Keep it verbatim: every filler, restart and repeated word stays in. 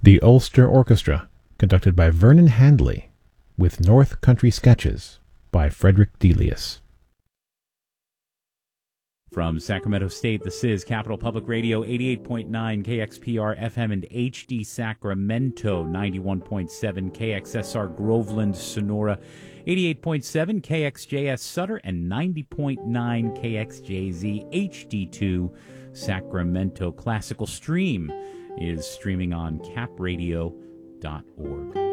The Ulster Orchestra, conducted by Vernon Handley, with North Country Sketches by Frederick Delius. From Sacramento State, this is Capital Public Radio, eighty-eight point nine K X P R F M and H D Sacramento, ninety-one point seven K X S R Groveland, Sonora, eighty-eight point seven K X J S Sutter, and ninety point nine K X J Z H D two Sacramento. Classical Stream is streaming on cap radio dot org.